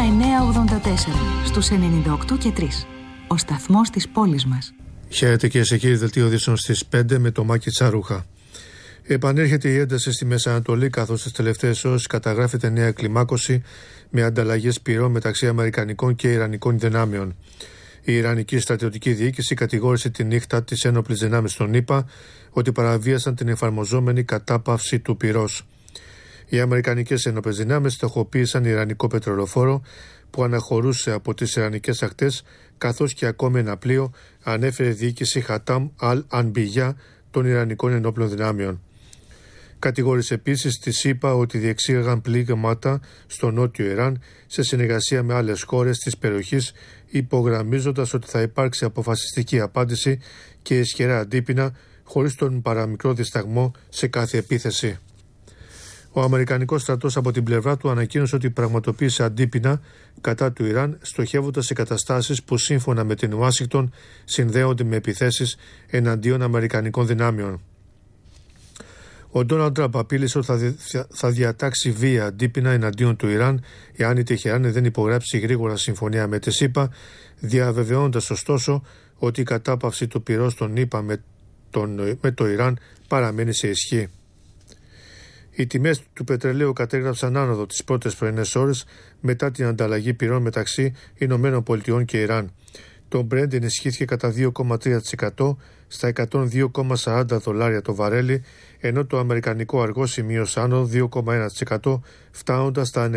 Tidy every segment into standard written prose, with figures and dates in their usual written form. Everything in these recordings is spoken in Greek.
984 στους 98 και 3. Ο σταθμός της πόλης μας. Χαίρετε κυρίες και κύριοι, δελτίο ειδήσεων στις 5 με το Μάκη Τσαρούχα. Επανέρχεται η ένταση στη Μέση Ανατολή, καθώς τις τελευταίες ώρες καταγράφεται νέα κλιμάκωση με ανταλλαγές πυρών μεταξύ αμερικανικών και ιρανικών δυνάμεων. Η Ιρανική στρατιωτική διοίκηση κατηγόρησε τη νύχτα τις ένοπλες δυνάμεις των ΗΠΑ ότι παραβίασαν την εφαρμοζόμενη κατάπαυση του πυρός. Οι αμερικανικές ένοπλες δυνάμεις στοχοποίησαν ιρανικό πετρελοφόρο που αναχωρούσε από τις ιρανικές ακτές, καθώς και ακόμη ένα πλοίο, ανέφερε η διοίκηση Χατάμ Αλ-Ανμπιγιά των Ιρανικών ενόπλων δυνάμεων. Κατηγόρησε επίσης τις ΗΠΑ ότι διεξήγαγαν πλήγματα στο νότιο Ιράν σε συνεργασία με άλλες χώρες της περιοχής, υπογραμμίζοντας ότι θα υπάρξει αποφασιστική απάντηση και ισχυρά αντίπεινα χωρίς τον παραμικρό δισταγμό σε κάθε επίθεση. Ο Αμερικανικός στρατός από την πλευρά του ανακοίνωσε ότι πραγματοποίησε αντίπεινα κατά του Ιράν, στοχεύοντας σε καταστάσεις που σύμφωνα με την Ουάσιγκτον συνδέονται με επιθέσεις εναντίον αμερικανικών δυνάμεων. Ο Ντόναλντ Τραμπ απείλησε ότι θα διατάξει βία αντίπεινα εναντίον του Ιράν εάν η Τεχεράνη δεν υπογράψει γρήγορα συμφωνία με τις ΗΠΑ, διαβεβαιώντας ωστόσο ότι η κατάπαυση του πυρός των ΗΠΑ με το Ιράν παραμένει σε ισχύ. Οι τιμές του πετρελαίου κατέγραψαν άνοδο τις πρώτες πρωινές ώρες μετά την ανταλλαγή πυρών μεταξύ ΗΠΑ και Ιράν. Το Brent ενισχύθηκε κατά 2,3% στα $102,40 το βαρέλι, ενώ το αμερικανικό αργό σημείωσε άνοδο 2,1% φτάνοντας στα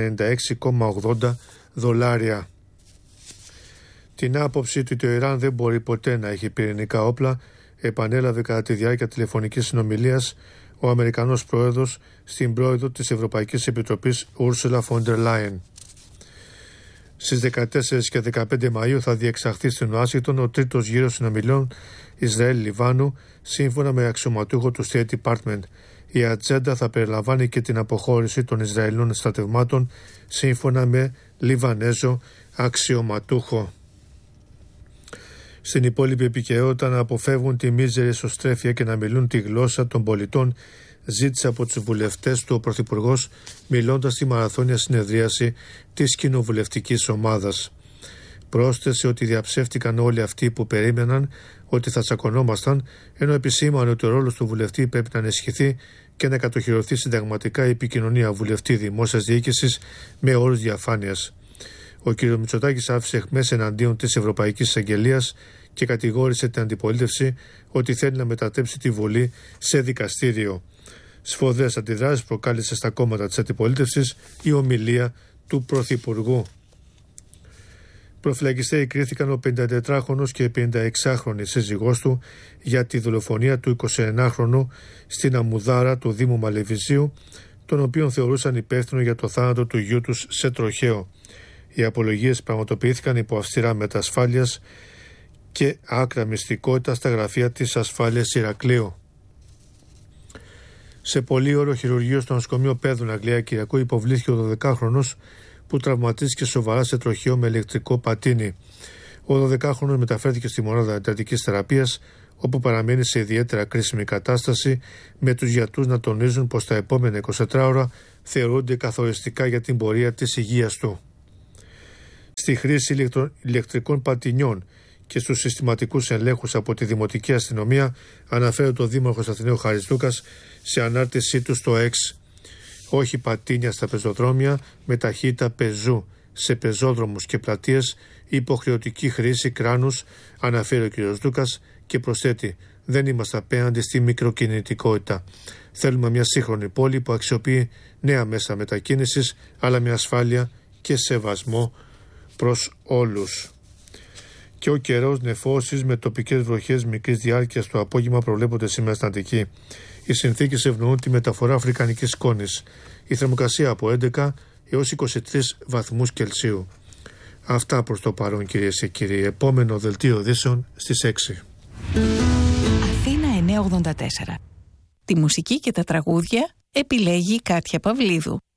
$96,80. Την άποψη ότι το Ιράν δεν μπορεί ποτέ να έχει πυρηνικά όπλα επανέλαβε κατά τη διάρκεια τηλεφωνικής συνομιλίας ο Αμερικανός Πρόεδρος στην Πρόεδρο της Ευρωπαϊκής Επιτροπής Ursula von der Leyen. Στις 14 και 15 Μαΐου θα διεξαχθεί στην Ουάσιγκτον ο τρίτος γύρος συνομιλιών Ισραήλ-Λιβάνου, σύμφωνα με αξιωματούχο του State Department. Η ατζέντα θα περιλαμβάνει και την αποχώρηση των Ισραηλινών στρατευμάτων, σύμφωνα με Λιβανέζο αξιωματούχο. Στην υπόλοιπη επικαιρότητα, να αποφεύγουν τη μίζερη εσωστρέφεια και να μιλούν τη γλώσσα των πολιτών, ζήτησε από τους βουλευτές του ο Πρωθυπουργός, μιλώντας στη μαραθώνια συνεδρίαση της κοινοβουλευτικής ομάδας. Πρόσθεσε ότι διαψεύτηκαν όλοι αυτοί που περίμεναν ότι θα τσακωνόμασταν, ενώ επισήμανε ότι ο ρόλος του βουλευτή πρέπει να ενισχυθεί και να κατοχυρωθεί συνταγματικά η επικοινωνία βουλευτή δημόσιας διοίκησης με όρους διαφάνειας. Ο κ. Μητσοτάκης άφησε αιχμές εναντίον της Ευρωπαϊκής Εισαγγελίας και κατηγόρησε την αντιπολίτευση ότι θέλει να μετατρέψει τη Βουλή σε δικαστήριο. Σφοδρές αντιδράσεις προκάλεσε στα κόμματα της αντιπολίτευσης η ομιλία του Πρωθυπουργού. Προφυλακιστέοι κρίθηκαν ο 54χρονος και 56χρονη σύζυγός του για τη δολοφονία του 29χρονου στην Αμμουδάρα του Δήμου Μαλεβιζίου, τον οποίον θεωρούσαν υπεύθυνο για το θάνατο του γιού τους σε τροχαίο. Οι απολογίες πραγματοποιήθηκαν υπό αυστηρά μέτρα ασφάλειας και άκρα μυστικότητα στα γραφεία της ασφάλειας Ηρακλείου. Σε πολύωρο χειρουργείο στο νοσοκομείο Πέδου, Αγγλία, Κυριακό, υποβλήθηκε ο 12χρονος που τραυματίστηκε σοβαρά σε τροχαίο με ηλεκτρικό πατίνι. Ο 12χρονος μεταφέρθηκε στη μονάδα εντατικής θεραπείας, όπου παραμένει σε ιδιαίτερα κρίσιμη κατάσταση, με τους γιατρούς να τονίζουν πως τα επόμενα 24 ώρα θεωρούνται καθοριστικά για την πορεία της υγείας του. Στη χρήση ηλεκτρικών πατινιών και στους συστηματικούς ελέγχους από τη Δημοτική Αστυνομία, αναφέρει το Δήμαρχος Αθηναίου Χαριστούκας σε ανάρτησή του στο X. Όχι πατίνια στα πεζοδρόμια με ταχύτητα πεζού σε πεζόδρομους και πλατείες, υποχρεωτική χρήση κράνους, αναφέρει ο κ. Δούκας και προσθέτει: δεν είμαστε απέναντι στη μικροκινητικότητα. Θέλουμε μια σύγχρονη πόλη που αξιοποιεί νέα μέσα μετακίνησης, αλλά με ασφάλεια και σεβασμό προς όλους. Και ο καιρός, νεφώσεις με τοπικές βροχές μικρής διάρκειας το απόγευμα προβλέπονται σήμερα στην Αττική. Οι συνθήκες ευνοούν τη μεταφορά αφρικανικής σκόνης. Η θερμοκρασία από 11 έως 23 βαθμούς Κελσίου. Αυτά προς το παρόν, κυρίες και κύριοι. Επόμενο δελτίο ειδήσεων στις 6. Αθήνα 984. Τη μουσική και τα τραγούδια επιλέγει η Κάτια Παυλίδου.